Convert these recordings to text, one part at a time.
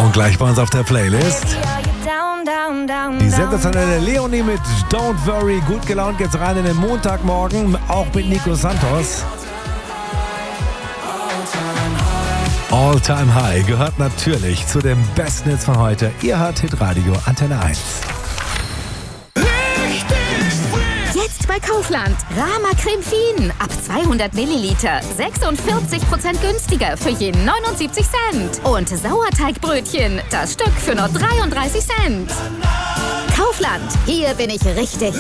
Und gleich bei uns auf der Playlist die sensationelle Leonie mit Don't Worry. Gut gelaunt geht's rein in den Montagmorgen, auch mit Nico Santos. All Time High gehört natürlich zu den besten Hits von heute. Ihr hört Hitradio Antenne 1. Jetzt bei Kaufland. Rama Creme Fien. Ab 200 Milliliter. 46% günstiger für je 79 Cent. Und Sauerteigbrötchen. Das Stück für nur 33 Cent. Kaufland. Hier bin ich richtig.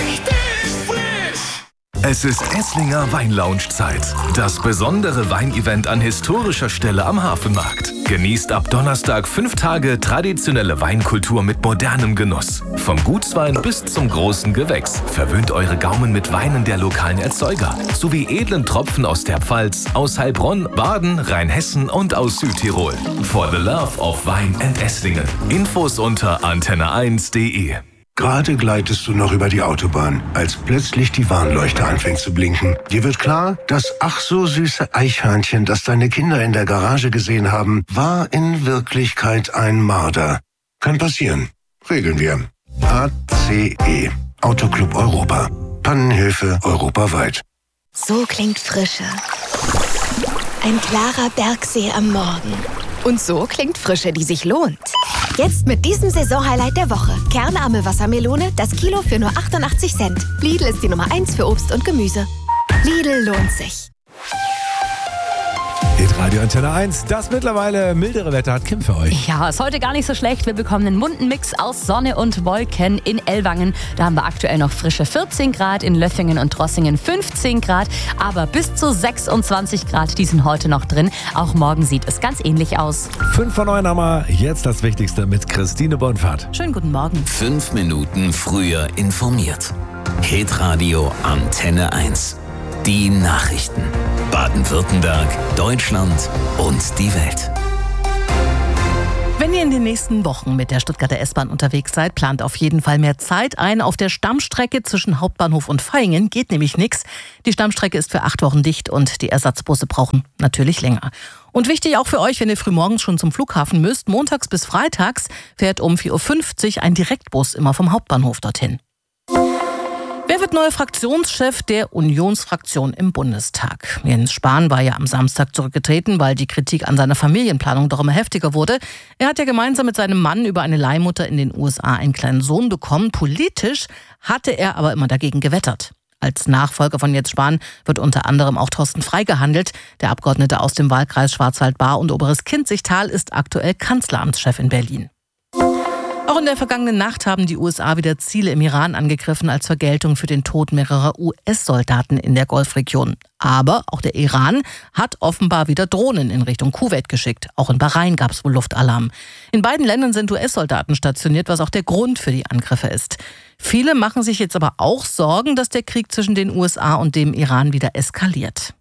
Es ist Esslinger Weinlounge-Zeit. Das besondere Weinevent an historischer Stelle am Hafenmarkt. Genießt ab Donnerstag 5 Tage traditionelle Weinkultur mit modernem Genuss. Vom Gutswein bis zum großen Gewächs. Verwöhnt eure Gaumen mit Weinen der lokalen Erzeuger. Sowie edlen Tropfen aus der Pfalz, aus Heilbronn, Baden, Rheinhessen und aus Südtirol. For the love of Wein and Esslingen. Infos unter antenne1.de. Gerade gleitest du noch über die Autobahn, als plötzlich die Warnleuchte anfängt zu blinken. Dir wird klar, das ach so süße Eichhörnchen, das deine Kinder in der Garage gesehen haben, war in Wirklichkeit ein Marder. Kann passieren. Regeln wir. ACE. Autoclub Europa. Pannenhilfe europaweit. So klingt Frische. Ein klarer Bergsee am Morgen. Und so klingt Frische, die sich lohnt. Jetzt mit diesem Saisonhighlight der Woche. Kernarme Wassermelone, das Kilo für nur 88 Cent. Lidl ist die Nummer 1 für Obst und Gemüse. Lidl lohnt sich. Hitradio Antenne 1, das mittlerweile mildere Wetter hat Kim für euch. Ja, ist heute gar nicht so schlecht. Wir bekommen einen bunten Mix aus Sonne und Wolken in Ellwangen. Da haben wir aktuell noch frische 14 Grad, in Löffingen und Trossingen 15 Grad. Aber bis zu 26 Grad, die sind heute noch drin. Auch morgen sieht es ganz ähnlich aus. 5 vor 9 haben wir jetzt das Wichtigste mit Christine Bonfahrt. Schönen guten Morgen. 5 Minuten früher informiert. Hitradio Antenne 1. Die Nachrichten. Baden-Württemberg, Deutschland und die Welt. Wenn ihr in den nächsten Wochen mit der Stuttgarter S-Bahn unterwegs seid, plant auf jeden Fall mehr Zeit ein. Auf der Stammstrecke zwischen Hauptbahnhof und Vaihingen geht nämlich nichts. Die Stammstrecke ist für 8 Wochen dicht und die Ersatzbusse brauchen natürlich länger. Und wichtig auch für euch, wenn ihr frühmorgens schon zum Flughafen müsst, montags bis freitags fährt um 4.50 Uhr ein Direktbus immer vom Hauptbahnhof dorthin. Wer wird neuer Fraktionschef der Unionsfraktion im Bundestag? Jens Spahn war ja am Samstag zurückgetreten, weil die Kritik an seiner Familienplanung doch immer heftiger wurde. Er hat ja gemeinsam mit seinem Mann über eine Leihmutter in den USA einen kleinen Sohn bekommen. Politisch hatte er aber immer dagegen gewettert. Als Nachfolger von Jens Spahn wird unter anderem auch Thorsten Frey gehandelt. Der Abgeordnete aus dem Wahlkreis Schwarzwald-Baar und Oberes Kinzigtal ist aktuell Kanzleramtschef in Berlin. Auch in der vergangenen Nacht haben die USA wieder Ziele im Iran angegriffen als Vergeltung für den Tod mehrerer US-Soldaten in der Golfregion. Aber auch der Iran hat offenbar wieder Drohnen in Richtung Kuwait geschickt. Auch in Bahrain gab es wohl Luftalarm. In beiden Ländern sind US-Soldaten stationiert, was auch der Grund für die Angriffe ist. Viele machen sich jetzt aber auch Sorgen, dass der Krieg zwischen den USA und dem Iran wieder eskaliert.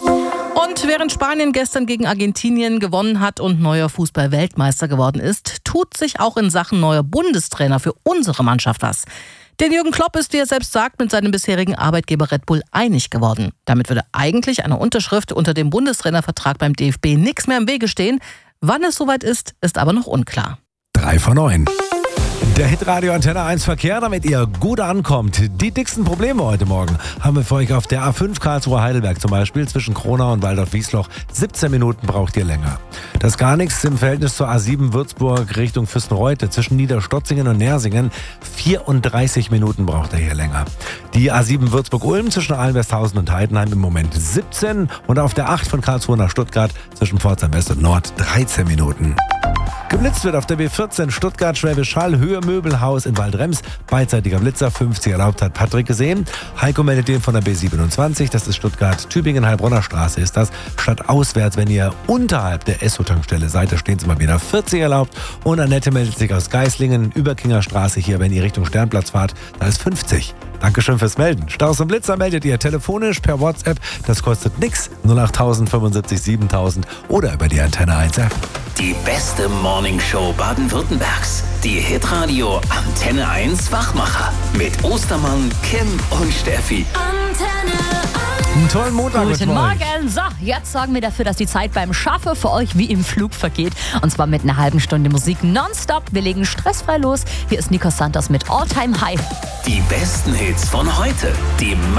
Und während Spanien gestern gegen Argentinien gewonnen hat und neuer Fußball-Weltmeister geworden ist, tut sich auch in Sachen neuer Bundestrainer für unsere Mannschaft was. Denn Jürgen Klopp ist, wie er selbst sagt, mit seinem bisherigen Arbeitgeber Red Bull einig geworden. Damit würde eigentlich eine Unterschrift unter dem Bundestrainervertrag beim DFB nichts mehr im Wege stehen. Wann es soweit ist, ist aber noch unklar. 3 vor 9. Der Hitradio Antenne 1 Verkehr, damit ihr gut ankommt. Die dicksten Probleme heute Morgen haben wir für euch auf der A5 Karlsruhe-Heidelberg zum Beispiel. Zwischen Kronau und Waldorf-Wiesloch 17 Minuten braucht ihr länger. Das ist gar nichts im Verhältnis zur A7 Würzburg Richtung Füssenreute. Zwischen Niederstotzingen und Nersingen 34 Minuten braucht ihr hier länger. Die A7 Würzburg-Ulm zwischen Allenwesthausen und Heidenheim im Moment 17. Und auf der 8 von Karlsruhe nach Stuttgart zwischen Pforzheim West und Nord 13 Minuten. Geblitzt wird auf der B14 Stuttgart-Schwäbisch Hall, Höhe Möbelhaus in Waldrems. Beidseitiger Blitzer, 50 erlaubt, hat Patrick gesehen. Heiko meldet den von der B27, das ist Stuttgart-Tübingen, Heilbronner Straße ist das. Statt auswärts, wenn ihr unterhalb der Esso-Tankstelle seid, da stehen sie mal wieder 40 erlaubt. Und Annette meldet sich aus Geislingen, Überkinger Straße hier, wenn ihr Richtung Sternplatz fahrt, da ist 50. Dankeschön fürs Melden. Staus und Blitzer meldet ihr telefonisch per WhatsApp. Das kostet nix. 08000 75 7000 oder über die Antenne 1 App. Die beste Morningshow Baden-Württembergs. Die Hitradio Antenne 1 Wachmacher. Mit Ostermann, Kim und Steffi. Antenne 1. Einen tollen Montag. Guten Morgen. So, jetzt sorgen wir dafür, dass die Zeit beim Schaffen für euch wie im Flug vergeht. Und zwar mit einer halben Stunde Musik nonstop. Wir legen stressfrei los. Hier ist Nico Santos mit All Time High. Die besten Hits von heute. Die